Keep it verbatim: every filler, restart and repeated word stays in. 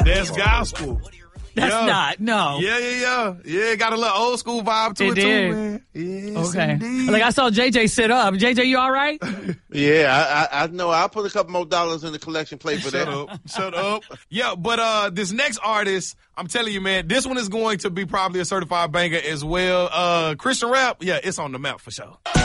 That's gospel. That's yeah. not, no. Yeah, yeah, yeah. Yeah, got a little old school vibe to it, it did. too, man. Yes, okay. indeed. Like, I saw J J sit up. J J, you all right? Yeah, I, I, I know. I'll put a couple more dollars in the collection plate for Shut that. up. Shut up. Yeah, but uh, this next artist, I'm telling you, man, this one is going to be probably a certified banger as well. Uh, Christian rap, yeah, it's on the map for sure.